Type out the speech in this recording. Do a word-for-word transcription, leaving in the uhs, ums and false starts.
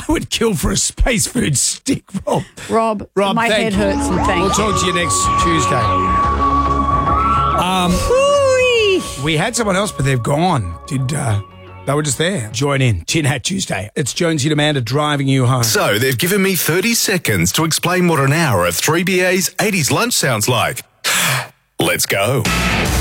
would kill for a space food stick, Rob. Rob, Rob, my thank head you. hurts and thank We'll you. talk to you next Tuesday. Um, we had someone else, but they've gone. Did uh, they were just there? Join in. Tin Hat Tuesday. It's Jonesy and Amanda driving you home. So they've given me thirty seconds to explain what an hour of three B A's eighties lunch sounds like. Let's go.